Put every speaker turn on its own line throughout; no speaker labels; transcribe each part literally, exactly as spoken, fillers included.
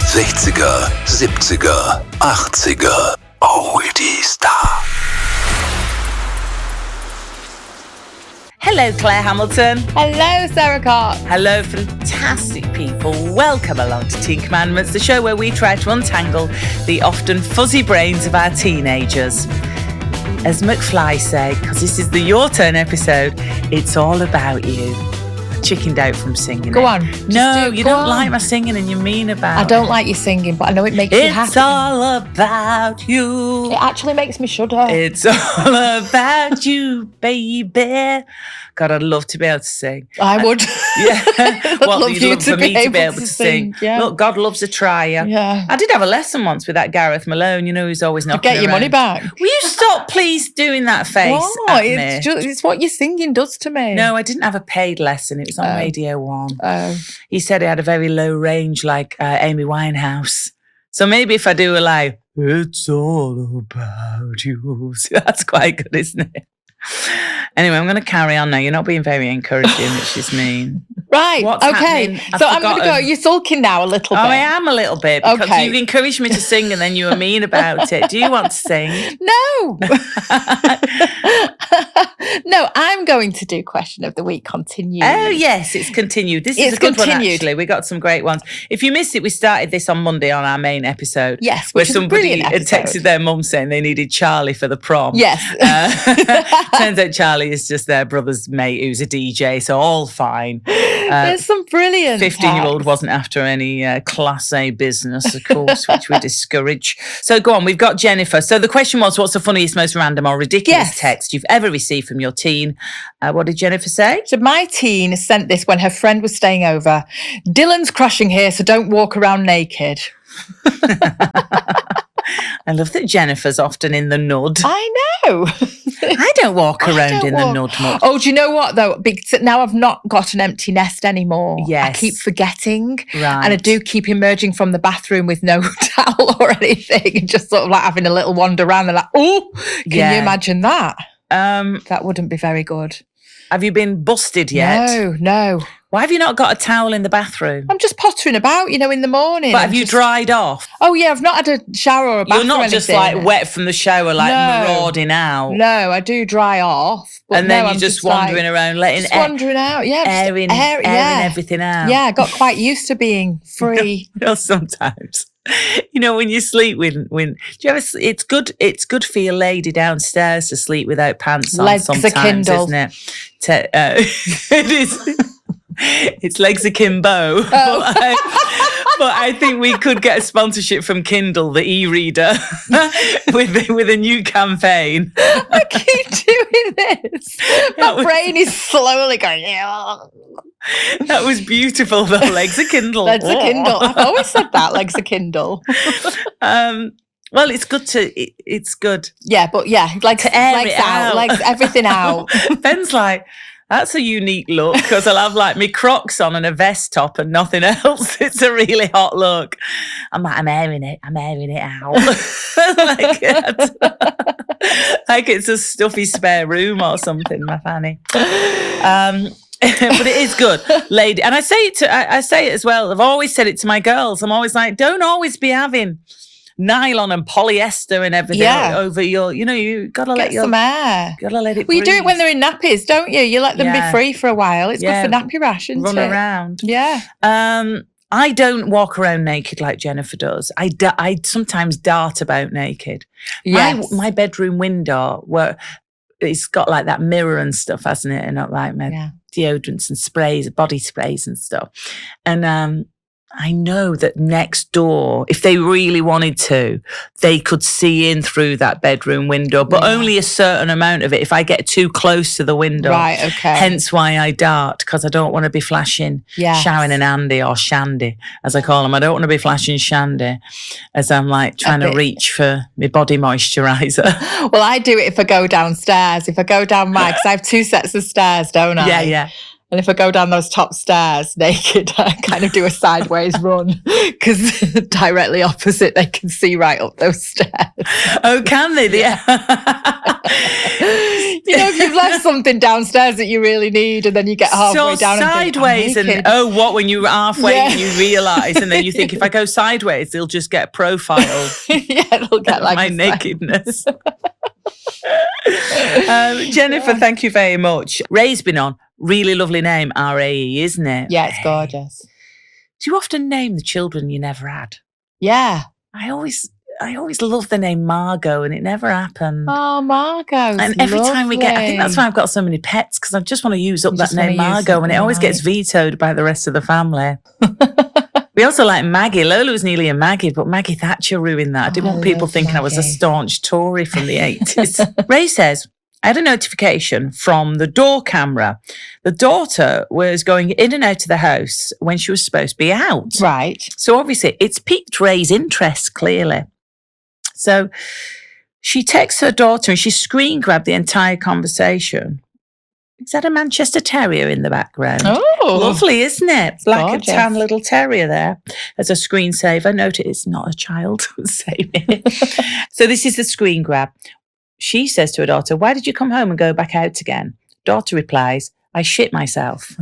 sechziger, siebziger, achtziger. Already Star.
Hello, Claire Hamilton.
Hello, Sarah Cox.
Hello, fantastic people. Welcome along to Teen Commandments, the show where we try to untangle the often fuzzy brains of our teenagers. As McFly said, because this is the Your Turn episode, it's all about you. I chickened out from singing
Go
it.
on. Just
No,
do,
you
go
don't
on.
like my singing and you mean about
I don't
it.
like you singing, but I know it makes you happy.
It's all about you.
It actually makes me shudder.
It's all about you, baby. God, I'd love to be able to sing.
I would.
Yeah.
I'd
Well,
love
you'd
you
love
to
for
be
me to be
able
able to
to
sing.
sing, yeah.
Look, God loves a trier.
Yeah.
I did have a lesson once with that Gareth Malone, you know, who's always knocking
Get your
around.
money back.
Will you stop, please, doing that face
Why?
at me?
It's, just, it's what your singing does to me.
No, I didn't have a paid lesson. It was on
Oh.
Radio One.
Oh.
He said he had a very low range like uh, Amy Winehouse. So maybe if I do a like, it's all about you. See, that's quite good, isn't it? Anyway, I'm going to carry on now. You're not being very encouraging, which is mean.
Right.
What's
okay.
happening? I've
So I'm going to go.
forgotten.
You're sulking now a little
Oh,
bit.
I am a little bit because
Okay.
you encouraged me to sing and then you were mean about it. Do you want to sing?
No. No, I'm going to do question of the week continued.
Oh, yes, it's continued. This is
It's
a good one,
continued.
actually. We got some great ones. If you missed it, we started this on Monday on our main episode.
Yes,
Where
which is a
somebody
brilliant
had
episode.
texted their mum saying they needed Charlie for the prom.
Yes.
Uh, turns out Charlie is just their brother's mate who's a D J, so all fine. Uh,
There's some brilliant
fifteen-year-old
texts.
wasn't after any uh, Class A business, of course, which we discourage. So go on, we've got Jennifer. So the question was, what's the funniest, most random or ridiculous
Yes.
text you've ever received from your teen? Uh, what did Jennifer say?
So my teen sent this when her friend was staying over. Dylan's crashing here, so don't walk around naked.
I love that Jennifer's often in the nud.
I know.
I don't walk
I
around
don't
in
walk-
the nud much.
Oh, do you know what though? Because now I've not got an empty nest anymore. I
Yes.
keep forgetting.
Right.
And I do keep emerging from the bathroom with no towel or anything and just sort of like having a little wander around and like, oh, can
Yeah.
you imagine that?
Um,
That wouldn't be very good.
have you been busted yet?
No, no.
Why have you not got a towel in the bathroom?
I'm just pottering about, you know, in the morning.
But
I'm
have you
just-
dried off?
Oh, yeah, I've not had a shower or a bath
You're not
or
just
anything.
like wet from the shower, like
No.
marauding out.
No, I do dry off. But
and then
no,
you're
I'm
just,
like,
wandering around, letting
Just
air,
wandering out, yeah. just
airing,
air-
airing
yeah.
everything out.
Yeah, I got quite used to being free.
You know, sometimes, you know, when you sleep with, when do you ever? It's good. It's good for your lady downstairs to sleep without pants on.
Legs
sometimes,
akimbo.
isn't it? To, uh, it is. It's legs akimbo. But, I, but I think we could get a sponsorship from Kindle, the e-reader, with with a new campaign.
I keep doing this.
That
My
was-
brain is slowly going, yeah.
That was beautiful, though. Legs a Kindle.
Legs a
Oh.
Kindle. I've always said that, legs a Kindle.
Um, well, it's good to. It, it's good.
Yeah, but yeah, legs,
To air
legs
it out.
legs, everything out.
Ben's like, that's a unique look because I'll have like my Crocs on and a vest top and nothing else. It's a really hot look. I'm like, I'm airing it. I'm airing it out. like, it's, like it's a stuffy spare room or something, my fanny. Um, but it is good, lady. And I say it to, I, I say it as well. I've always said it to my girls. I'm always like, don't always be having nylon and polyester and everything
Yeah.
over your, you know, you gotta let
Get
your,
some air.
gotta let it
Well, you do it
breathe.
when they're in nappies, don't you? You let them
Yeah.
be free for a while. It's
Yeah.
good for nappy rash, isn't
run
it?
around.
Yeah.
Um, I don't walk around naked like Jennifer does. I, da- I sometimes dart about naked.
Yes.
My my bedroom window, where it's got like that mirror and stuff, hasn't it? And not like my
Yeah.
deodorants and sprays, body sprays and stuff. And um, I know that next door, if they really wanted to, they could see in through that bedroom window, but
Yeah.
only a certain amount of it if I get too close to the window.
Right, okay.
Hence why I dart, because I don't want to be flashing
Yes.
Sharon and Andy, or Shandy, as I call them. I don't want to be flashing Shandy as I'm like trying to
bit.
reach for my body moisturiser.
Well, I do it if I go downstairs. If I go down my, because I have two sets of stairs, don't I?
yeah, yeah.
And if I go down those top stairs naked, I kind of do a sideways run because directly opposite, they can see right up those stairs.
Oh, can they? Yeah.
You know, if you've left something downstairs that you really need and then you get halfway
so
down
sideways
and, think,
and oh, what, when you're halfway
Yeah.
and you realise and then you think, if I go sideways, they'll just get a profile
yeah, it'll get like
my
a side-
nakedness. um, Jennifer, thank you very much. Ray's been on. Really lovely name, R A E, isn't it?
Yeah, it's gorgeous.
Do you often name the children you never had?
Yeah.
I always, I always love the name Margot, and it never happened.
Oh, Margot.
and every time we get, I think that's why I've got so many pets, because I just want to use up
You
that
just wanna
name
use
Margot,
it,
and it always
right.
gets vetoed by the rest of the family. We also like Maggie. Lola was nearly a Maggie, but Maggie Thatcher ruined that. I didn't
Oh,
want
I
people
love
thinking I was a
Maggie.
staunch Tory from the eighties. Ray says, I had a notification from the door camera. The daughter was going in and out of the house when she was supposed to be out.
Right.
So obviously it's piqued Ray's interest, clearly. So she texts her daughter and she screen grabbed the entire conversation. Is that a Manchester Terrier in the background?
Oh,
Lovely, isn't it? Black
gorgeous.
and tan little terrier there as a screensaver. Note it's not a child saving it. So this is the screen grab. She says to her daughter, why did you come home and go back out again? Daughter replies, I shit myself.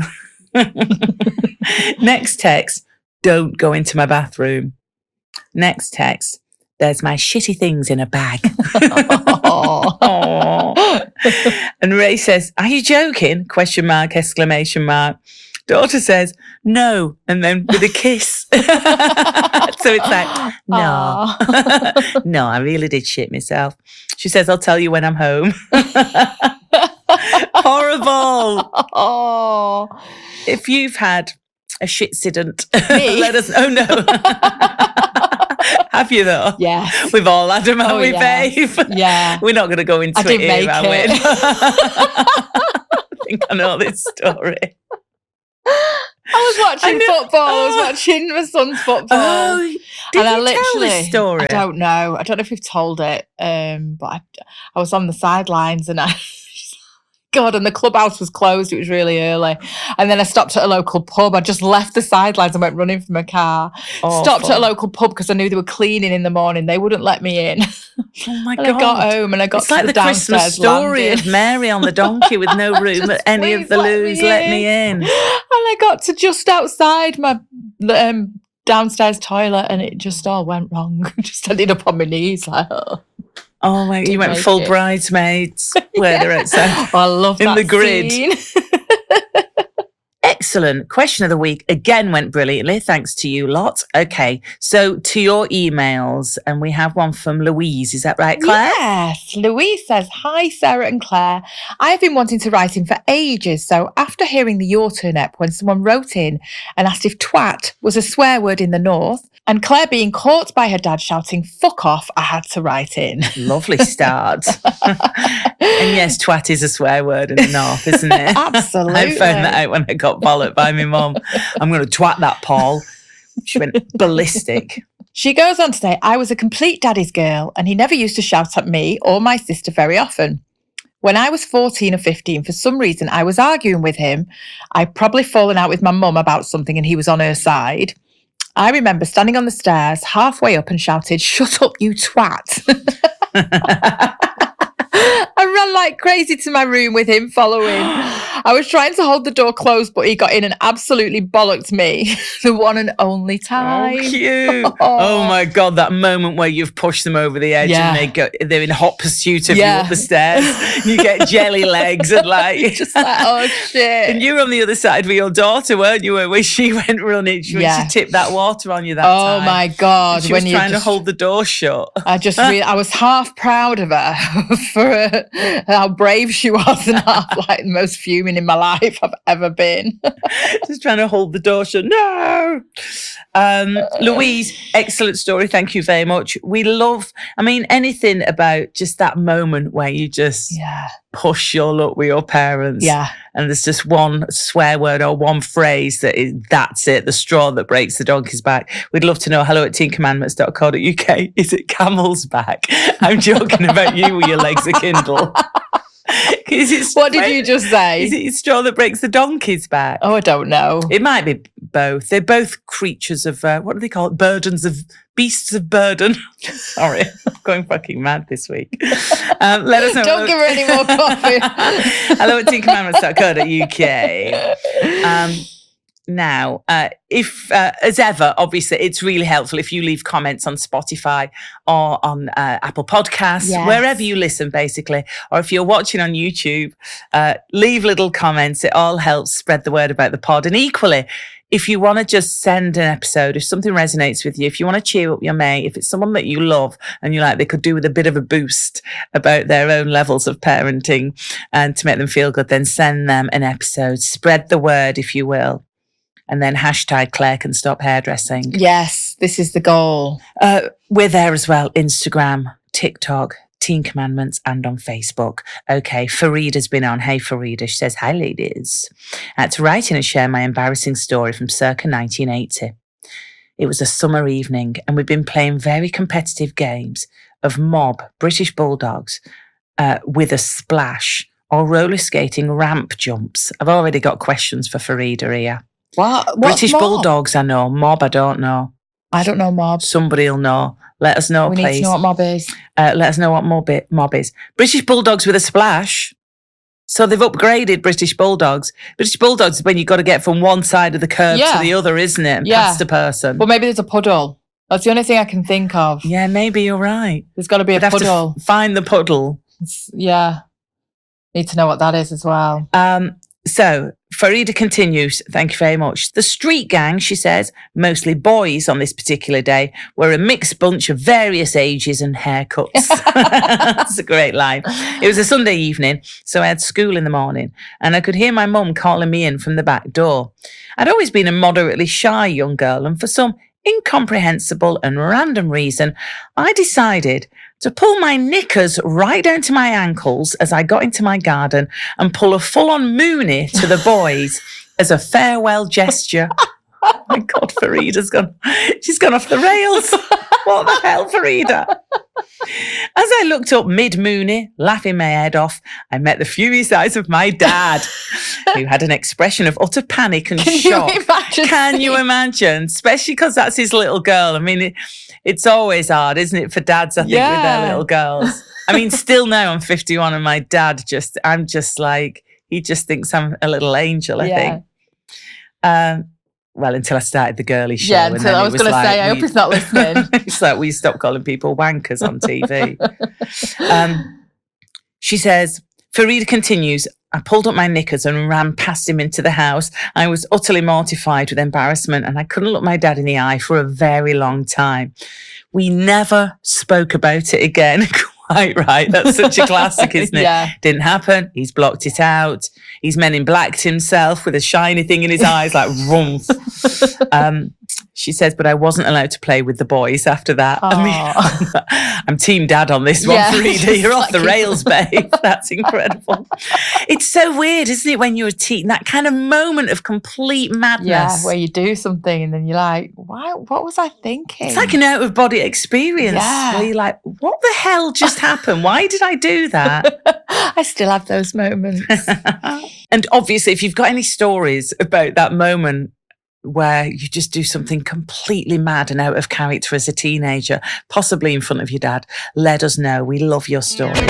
Next text, don't go into my bathroom. Next text, there's my shitty things in a bag. Aw. And Ray says, are you joking? Question mark, exclamation mark. Daughter says, no. And then with a kiss. So it's like, no.
Aw.
No, I really did shit myself. She says, I'll tell you when I'm home. Horrible.
Oh.
If you've had a shitcident,
Me?
let us know. Oh, no. Have you though?
Yeah.
We've all had them, haven't
Oh,
we,
yeah.
babe?
Yeah.
We're not going to go into
I
it
didn't
here,
make
are
it.
we? I think I know this story.
I was watching
I know-
football. I was
Oh.
watching my son's football.
Oh, did
and I
you
literally,
tell this story?
I don't know. I don't know if we've told it. Um, but I, I was on the sidelines and I, God, and the clubhouse was closed. It was really early. And then I stopped at a local pub. I just left the sidelines and went running from my car. Stopped at a
Awful.
local pub because I knew they were cleaning in the morning. They wouldn't let me in.
Oh my
And
God.
I got home and I got
It's
to
like
the,
the Christmas
downstairs
story
landing.
of Mary on the donkey with no room
Just
at any of
please
the
let me
loos. Let me in.
And I got to just outside my um, downstairs toilet and it just all went wrong. Just ended up on my knees like, oh.
Oh my! You
Did
went
make
full
it.
bridesmaids where they're outside.
Oh, I love
In
that
the grid.
scene.
Excellent. Question of the week again went brilliantly. Thanks to you lot. Okay, so to your emails, and we have one from Louise. Is that right, Claire?
Yes. Louise says, hi, Sarah and Claire. I've been wanting to write in for ages. So after hearing the Your Turn ep when someone wrote in and asked if twat was a swear word in the North, and Claire being caught by her dad shouting, fuck off, I had to write in.
Lovely start. And yes, twat is a swear word in the North, isn't it?
Absolutely.
I found that out when I got bollocked by my mum. I'm going to twat that Paul. She went ballistic.
She goes on to say, I was a complete daddy's girl and he never used to shout at me or my sister very often. When I was fourteen or fifteen, for some reason, I was arguing with him. I'd probably fallen out with my mum about something and he was on her side. I remember standing on the stairs halfway up and shouted, shut up, you twat. I ran like crazy to my room with him following. I was trying to hold the door closed, but he got in and absolutely bollocked me. The one and only time.
Oh, cute. Oh my God, that moment where you've pushed them over the edge
Yeah.
and they go, they're in hot pursuit of
Yeah.
you up the stairs. You get jelly legs and like,
Just like, oh shit.
and you were on the other side with your daughter, weren't you? Where she went running, she, when
Yeah.
she tipped that water on you that
Oh
time.
my God.
And she
when
was
you
trying
just,
to hold the door shut.
I just really, I was half proud of her for uh, how brave she was and half like the most fuming in my life I've ever been.
Just trying to hold the door shut. No. Um, Louise, excellent story. Thank you very much. We love, I mean, anything about just that moment where you just
Yeah.
push your luck with your parents.
Yeah.
And there's just one swear word or one phrase that is, that's it, the straw that breaks the donkey's back. We'd love to know. Hello at teen commandments dot co dot uk. Is it camel's back? I'm joking about you with your legs a kindle. Is it,
What did you just say?
Is it straw that breaks the donkey's back?
Oh, I don't know.
It might be both. They're both creatures of, uh, what do they call it? Burdens of, beasts of burden. Sorry, I'm going fucking mad this week. Um, let us know.
Don't give her any more coffee.
Hello at teen commandments dot co dot U K. Um, now, uh, if, uh, as ever, obviously, it's really helpful if you leave comments on Spotify or on uh, Apple Podcasts,
Yes.
wherever you listen, basically. Or if you're watching on YouTube, uh, leave little comments. It all helps spread the word about the pod. And equally, if you want to just send an episode, if something resonates with you, if you want to cheer up your mate, if it's someone that you love and you like, they could do with a bit of a boost about their own levels of parenting and to make them feel good, then send them an episode. Spread the word, if you will. And then hashtag Claire can stop hairdressing.
Yes, this is the goal.
Uh, we're there as well. Instagram, TikTok, Teen Commandments, and on Facebook. Okay, Farida's been on. Hey, Farida. She says, hi, ladies. I had to write in and share my embarrassing story from circa nineteen eighty. It was a summer evening, and we'd been playing very competitive games of mob, British Bulldogs, uh, with a splash, or roller skating ramp jumps. I've already got questions for Farida here.
What? What's
British
mob?
Bulldogs, I know. Mob, I don't know.
I don't know mob.
Somebody will know. Let us know,
we
please.
need to know what mob is.
Uh, let us know what mob, it, mob is. British Bulldogs with a splash. So they've upgraded British Bulldogs. British Bulldogs is when you've got to get from one side of the curb
Yeah.
to the other, isn't it? And
Yeah.
past a person.
Well, maybe there's a puddle. That's the only thing I can think of.
Yeah, maybe you're right.
There's got to be a
You'd have to
puddle.
f- find the puddle.
It's- yeah. Need to know what that is as well.
Um, so Farida continues, thank you very much. The street gang, she says, mostly boys on this particular day, were a mixed bunch of various ages and haircuts. That's a great line. It was a Sunday evening, so I had school in the morning, and I could hear my mum calling me in from the back door. I'd always been a moderately shy young girl, and for some incomprehensible and random reason, I decided to pull my knickers right down to my ankles as I got into my garden and pull a full-on moonie to the boys as a farewell gesture. Oh my God, Farida's gone. She's gone off the rails. What the hell, Farida? As I looked up mid-moonie, laughing my head off, I met the furious eyes of my dad, who had an expression of utter panic and
Can
shock.
you imagine?
Can you imagine? Especially because that's his little girl. I mean, it, it's always hard, isn't it, for dads, I think, with
Yeah.
their little girls. I mean, still now I'm fifty-one and my dad just, I'm just like, he just thinks I'm a little angel, I
Yeah.
think. Um, well, until I started the girly show.
Yeah,
and
until
then
I
it
was going to
like
say, I hope
we-
he's not listening.
It's like we stopped calling people wankers on T V. um, she says, Farida continues, I pulled up my knickers and ran past him into the house. I was utterly mortified with embarrassment and I couldn't look my dad in the eye for a very long time. We never spoke about it again. Quite right. That's such a classic, isn't it?
Yeah.
Didn't happen. He's blocked it out. He's Men in Blacked himself with a shiny thing in his eyes, like rumph. Um, she says, but I wasn't allowed to play with the boys after that. I mean, I'm team dad on this one,
Yeah.
Farida. You're off the
Like-
rails, babe. That's incredible. It's so weird, isn't it, when you're a teen? That kind of moment of complete madness.
Yeah, where you do something and then you're like, why, what was I thinking?
It's like an out of body experience
Yeah.
where you're like, what the hell just happened? Why did I do that?
I still have those moments.
And obviously, if you've got any stories about that moment where you just do something completely mad and out of character as a teenager, possibly in front of your dad, let us know. We love your stories.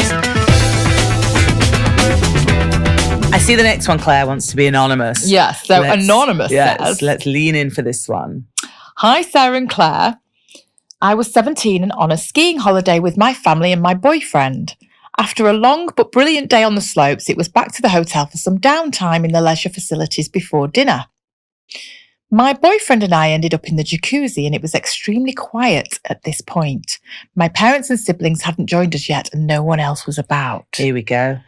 I see the next one, Claire, wants to be anonymous.
Yes, so
Let's-
Anonymous
yes,
says,
let's lean in for this one.
Hi, Sarah and Claire. I was seventeen and on a skiing holiday with my family and my boyfriend. After a long but brilliant day on the slopes, it was back to the hotel for some downtime in the leisure facilities before dinner. My boyfriend and I ended up in the jacuzzi and it was extremely quiet at this point. My parents and siblings hadn't joined us yet and no one else was about.
Here we go.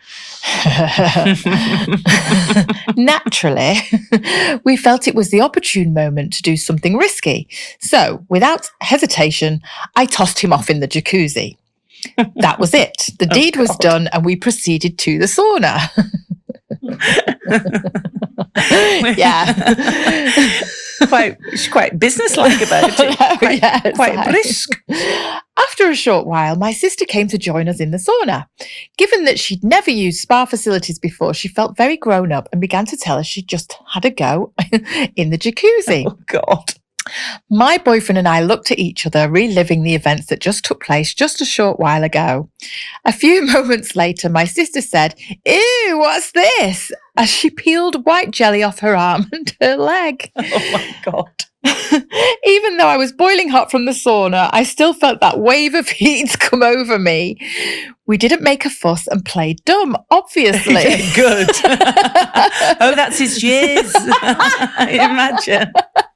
Naturally, we felt it was the opportune moment to do something risky. So, without hesitation, I tossed him off in the jacuzzi. That was it. The
Oh,
deed was
God.
done and we proceeded to the sauna. Yeah.
quite, she's quite businesslike about it. Quite,
Yeah, it's
quite
like-
brisk.
After a short while, my sister came to join us in the sauna. Given that she'd never used spa facilities before, she felt very grown up and began to tell us she'd just had a go in the jacuzzi.
Oh, God.
My boyfriend and I looked at each other, reliving the events that just took place just a short while ago. A few moments later, my sister said, "Ew, what's this?" as she peeled white jelly off her arm and her leg.
Oh, my God.
Even though I was boiling hot from the sauna, I still felt that wave of heat come over me. We didn't make a fuss and played dumb, obviously.
Good. Oh, that's his jizz. Imagine.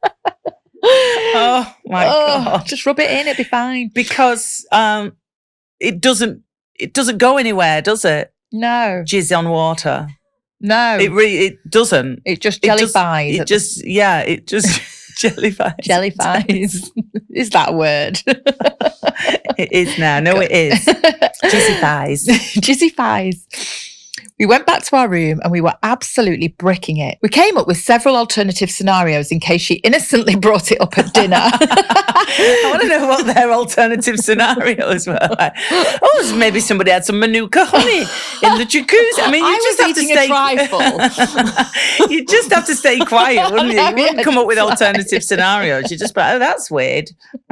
Oh, my
Oh,
God.
just rub it in, it'll be fine.
Because um, it doesn't it doesn't go anywhere, does it?
No,
Jizz on water.
no.
It really it doesn't.
It just
It just-
jellifies.
It just yeah, it just jellifies.
jellifies. Is that a word?
It is now. No, it is. Jizzifies.
Jizzifies. We went back to our room and we were absolutely bricking it. We came up with several alternative scenarios in case she innocently brought it up at dinner.
I want to know what their alternative scenarios were. Like, oh, maybe somebody had some Manuka honey in the jacuzzi. I mean, you
I
just
was
have to
eating a
stay. You just have to stay quiet, wouldn't you? You
Yeah,
wouldn't come up with
just
alternative scenarios. You just be like, oh, that's weird.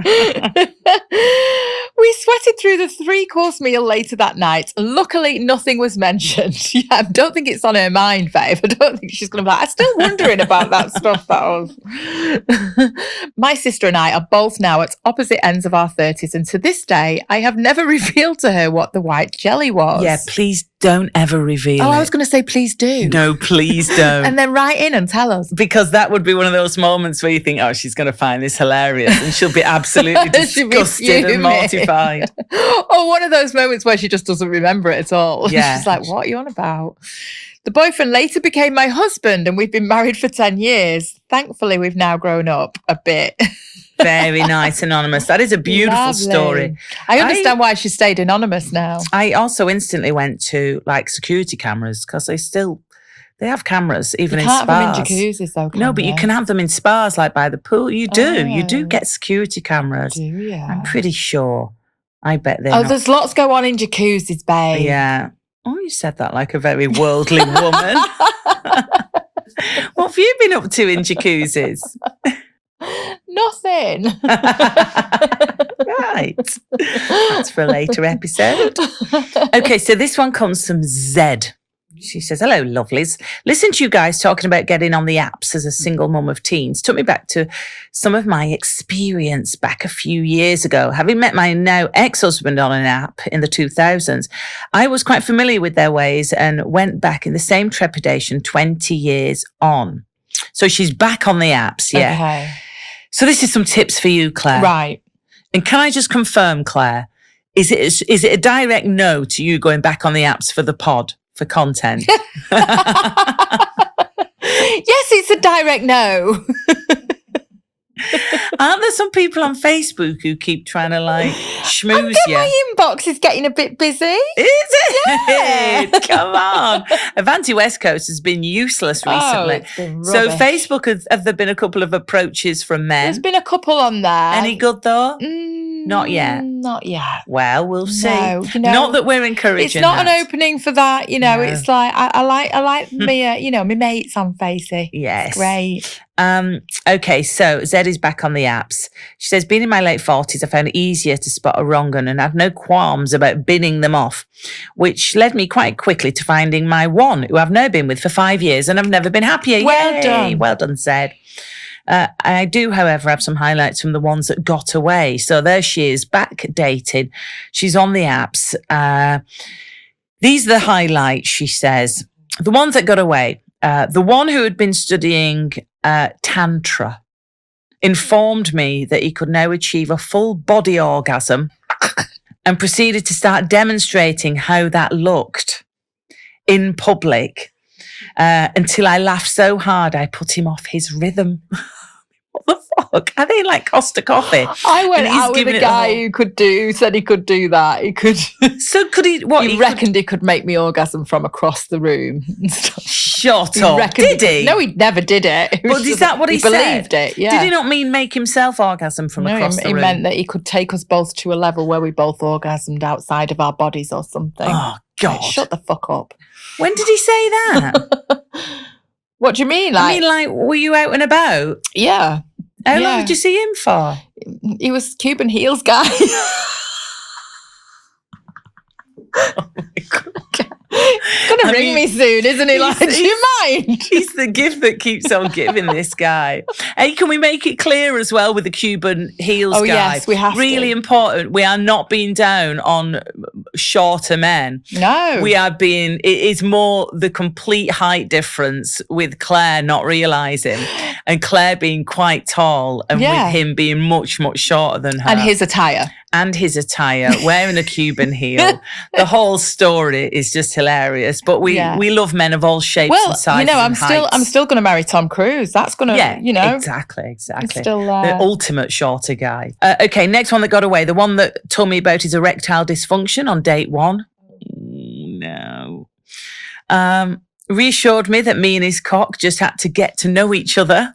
We sweated through the three-course meal later that night. Luckily, nothing was mentioned. Yeah, I don't think it's on her mind, babe. I don't think she's going to be like, I'm still wondering about that stuff. That was. My sister and I are both now at opposite ends of our thirties, and to this day, I have never revealed to her what the white jelly was.
Yeah, please don't ever reveal
Oh,
it.
I was going to say, please do.
No, please don't.
And then write in and tell us.
Because that would be one of those moments where you think, oh, she's going to find this hilarious, and she'll be absolutely
She'll be
disgusted and
fuming.
mortified.
Or one of those moments where she just doesn't remember it at all.
Yeah.
She's like, what are you on about? The boyfriend later became my husband and we've been married for ten years. Thankfully, we've now grown up a bit.
Very nice, anonymous. That is a beautiful
Lovely.
story.
I understand why she stayed anonymous now.
I also instantly went to like security cameras because they still they have cameras even
You
in
can't
spas.
have them in jacuzzis though, can
no, but you can have them in spas like by the pool. You do. You do
Oh.
get security cameras.
Do you?
I'm pretty sure. I bet they're
Oh,
not.
there's lots go on in jacuzzis, babe.
Yeah. Oh, you said that like a very worldly woman. What have you been up to in jacuzzis?
Nothing.
Right. That's for a later episode. Okay, so this one comes from Zed. She says, hello, lovelies. Listen to you guys talking about getting on the apps as a single mum of teens. Took me back to some of my experience back a few years ago. Having met my now ex-husband on an app in the two thousands, I was quite familiar with their ways and went back in the same trepidation twenty years on. So she's back on the apps, yeah.
Okay.
So this is some tips for you, Claire.
Right.
And can I just confirm, Claire, is it is it a direct no to you going back on the apps for the pod, for content?
Yes, it's a direct no.
Aren't there some people on Facebook who keep trying to like
I
schmooze
get
you?
my inbox is getting a bit busy.
Is it?
Yeah.
Come on. Avanti West Coast has been useless
Oh,
recently.
it's been
so
rubbish.
Facebook, has, have there been a couple of approaches from men?
There's been a couple on there.
Any good though?
Mm,
Not yet.
Not yet.
Well, we'll see.
No, you know,
Not that we're encouraging
It's not
that.
an opening for that, you know.
No.
It's like I, I like I like me, uh, you know, my mates on Facey.
Yes.
Great.
Um, okay, so Zed is back on the apps. She says, being in my late forties, I found it easier to spot a wrong un and had no qualms about binning them off, which led me quite quickly to finding my one, who I've now been with for five years and I've never been happier.
Well
Yay!
done.
Well done, Zed. Uh, I do, however, have some highlights from the ones that got away. So there she is, back dated. She's on the apps. Uh, these are the highlights, she says. The ones that got away. Uh, the one who had been studying uh, Tantra informed me that he could now achieve a full body orgasm and proceeded to start demonstrating how that looked in public uh, until I laughed so hard I put him off his rhythm. what the fuck? Are they like Costa Coffee?
I went
And he's
out with
giving
a
it the
guy
whole-
who could do, said he could do that. He could,
So could he, what?
he
he
reckoned he could make me orgasm from across the room. and stuff.
Could, shut
He
up.
reckoned
Did he?
No, he never did it. It was
But is
just-
that what he, said?
believed it, yeah.
Did he not mean make himself orgasm from
No,
across
he,
the
he
room?
meant that he could take us both to a level where we both orgasmed outside of our bodies or something.
Oh, God.
Like, shut the fuck up.
When did he say that?
What do you mean?
I
Like,
mean, like, were you out and about?
yeah,
How
Yeah.
long did you see him for?
he was Cuban heels guy.
Oh my God.
Gonna
I
ring
mean,
me soon, isn't he? Like,
he's-
do you mind?
He's the gift that keeps on giving, this guy. Hey, can we make it clear as well with the Cuban heels
Oh,
guy?
yes, we have
Really
to.
important. We are not being down on shorter men.
No,
We are being, it is more the complete height difference with Claire not realising and Claire being quite tall and
Yeah.
with him being much, much shorter than her.
and his attire.
and his attire, wearing a Cuban heel. The whole story is just hilarious. But we,
Yeah.
we love men of all shapes
Well,
and sizes.
you know, I'm
and
still, I'm
heights.
still going to marry Tom Cruise. That's going to,
Yeah,
you know,
exactly,
it's
exactly.
still
The
uh,
ultimate shorter guy. Uh, okay, next one that got away. The one that told me about his erectile dysfunction on date one. Mm, No. Um, reassured me that me and his cock just had to get to know each other.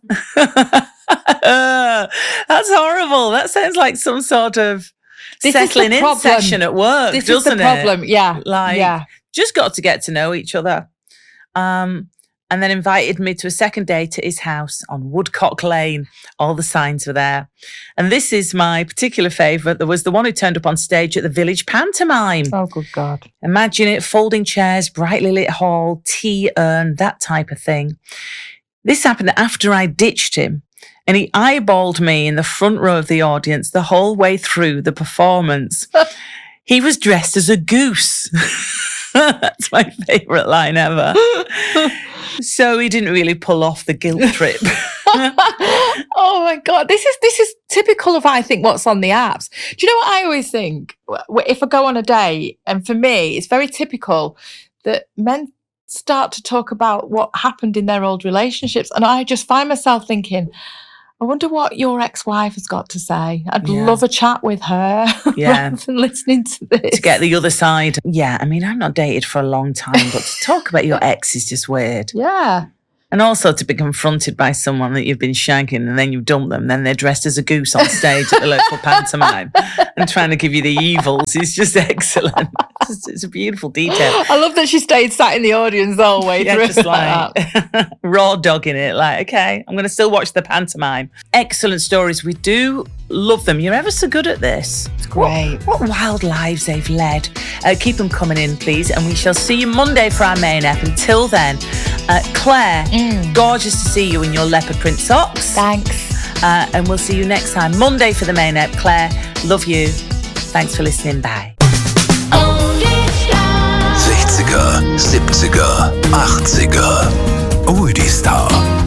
That's horrible. That sounds like some sort of
This is the
settling in
problem.
session at work,
This is
doesn't
the problem. Yeah,
it? Like,
yeah.
just got to get to know each other. Um, and then invited me to a second date at his house on Woodcock Lane. All the signs were there. And this is my particular favourite. There was the one who turned up on stage at the Village Pantomime.
Oh, good God.
Imagine it, folding chairs, brightly lit hall, tea urn, that type of thing. This happened after I ditched him. And he eyeballed me in the front row of the audience the whole way through the performance. He was dressed as a goose. That's my favourite line ever. So he didn't really pull off the guilt trip.
Oh my God. This is this is typical of, I think, what's on the apps. Do you know what I always think? W- If I go on a date, and for me, it's very typical that men start to talk about what happened in their old relationships. And I just find myself thinking, I wonder what your ex-wife has got to say. I'd
Yeah.
love a chat with her
Yeah.
rather than listening to this.
To get the other side. Yeah, I mean, I've not dated for a long time, but to talk about your ex is just weird.
Yeah.
And also to be confronted by someone that you've been shanking and then you dump them, then they're dressed as a goose on stage at the local pantomime and trying to give you the evils is just excellent. It's, just- it's a beautiful detail.
I love that she stayed sat in the audience the whole way
Yeah,
through.
just like raw dogging it. Like, okay, I'm going to still watch the pantomime. Excellent stories. We do love them. You're ever so good at this. It's
great.
What, what wild lives they've led. Uh, keep them coming in, please. And we shall see you Monday for our main ep. Until then, uh, Claire,
Mm.
gorgeous to see you in your leopard print socks.
Thanks.
Uh, and we'll see you next time, Monday for the main ep. Claire, love you. Thanks for listening. Bye.
sechziger, siebziger, achtziger. Oldie Star.